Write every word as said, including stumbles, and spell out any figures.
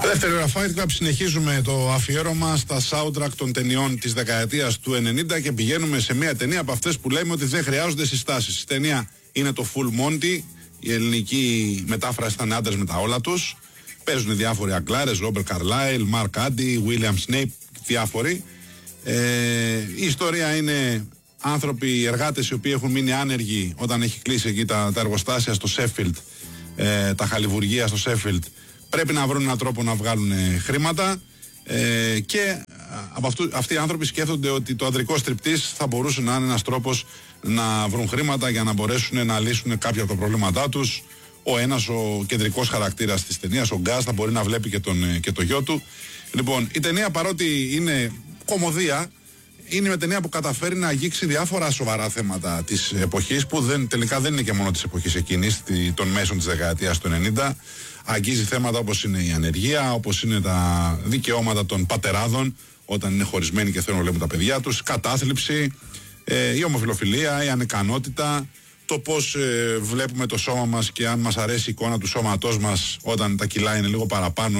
Δεύτερη ώρα Fight Club, συνεχίζουμε το αφιέρωμα στα soundtrack των ταινιών της δεκαετίας του ενενήντα και πηγαίνουμε σε μια ταινία από αυτές που λέμε ότι δεν χρειάζονται συστάσεις. Η ταινία είναι το Full Monty, η ελληνική μετάφραση ήταν άντρες με τα όλα τους. Παίζουν διάφοροι αγκλάρες, Ρόμπερτ Καρλάιλ, Μαρκ Άντι, Βίλιαμ Σνέιπ, διάφοροι. Ε, η ιστορία είναι άνθρωποι, εργάτες οι οποίοι έχουν μείνει άνεργοι όταν έχει κλείσει εκεί τα, τα εργοστάσια στο Σέφιλντ, ε, τα χαλιβουργεία στο Σέφιλντ. Πρέπει να βρουν έναν τρόπο να βγάλουν χρήματα ε, και από αυτού, αυτοί οι άνθρωποι σκέφτονται ότι το ανδρικό στριπτής θα μπορούσε να είναι ένας τρόπος να βρουν χρήματα για να μπορέσουν να λύσουν κάποια από τα προβλήματά τους. Ο ένας, ο κεντρικός χαρακτήρας της ταινίας, ο Γκάς, θα μπορεί να βλέπει και τον, και το γιο του. Λοιπόν, η ταινία, παρότι είναι κωμωδία, είναι μια ταινία που καταφέρει να αγγίξει διάφορα σοβαρά θέματα της εποχής, που δεν, τελικά δεν είναι και μόνο της εποχής εκείνης, των μέσων της δεκαετίας του ενενήντα. Αγγίζει θέματα όπως είναι η ανεργία, όπως είναι τα δικαιώματα των πατεράδων όταν είναι χωρισμένοι και θέλουν να βλέπουν τα παιδιά τους, κατάθλιψη, ε, η ομοφυλοφιλία, η ανικανότητα, το πώς ε, βλέπουμε το σώμα μας και αν μας αρέσει η εικόνα του σώματός μας όταν τα κιλά είναι λίγο παραπάνω